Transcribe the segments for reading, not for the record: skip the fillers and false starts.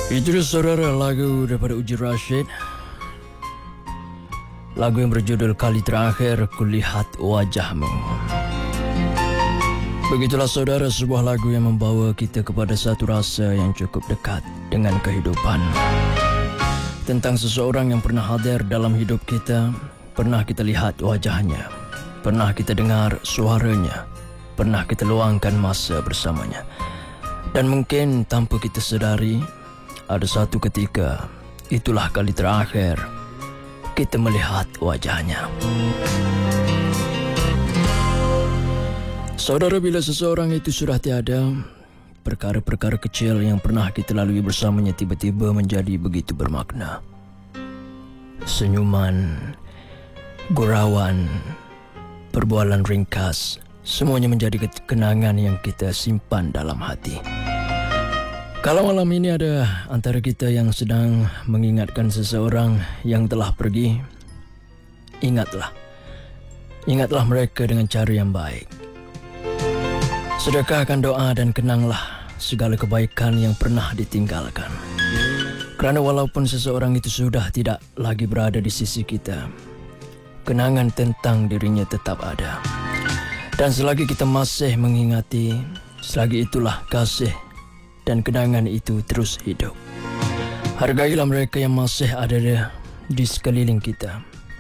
Itu dia saudara, lagu daripada Uji Rashid. Lagu yang berjudul Kali Terakhir Kulihat Wajahmu. Begitulah saudara, sebuah lagu yang membawa kita kepada satu rasa yang cukup dekat dengan kehidupan. Tentang seseorang yang pernah hadir dalam hidup kita, pernah kita lihat wajahnya, pernah kita dengar suaranya, pernah kita luangkan masa bersamanya. Dan mungkin tanpa kita sedari, ada satu ketika, itulah kali terakhir kita melihat wajahnya. Saudara, bila seseorang itu sudah tiada, perkara-perkara kecil yang pernah kita lalui bersamanya tiba-tiba menjadi begitu bermakna. Senyuman, gurauan, perbualan ringkas, semuanya menjadi kenangan yang kita simpan dalam hati. Kalau malam ini ada antara kita yang sedang mengingatkan seseorang yang telah pergi, ingatlah mereka dengan cara yang baik. Sedekahkan doa dan kenanglah segala kebaikan yang pernah ditinggalkan. Kerana walaupun seseorang itu sudah tidak lagi berada di sisi kita, kenangan tentang dirinya tetap ada. Dan selagi kita masih mengingati, selagi itulah kasih dan kenangan itu terus hidup. Hargailah mereka yang masih ada di sekeliling kita.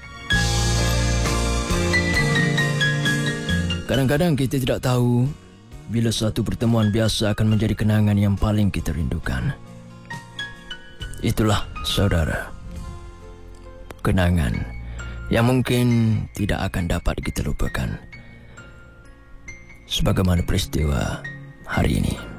Kadang-kadang kita tidak tahu bila suatu pertemuan biasa akan menjadi kenangan yang paling kita rindukan. Itulah saudara, kenangan yang mungkin tidak akan dapat kita lupakan, sebagaimana peristiwa hari ini.